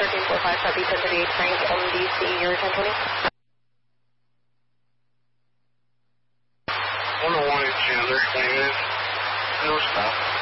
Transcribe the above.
1345, copy 1038 Frank, MDC, your 1020. 101 is Chandler, 20 minutes, no stop.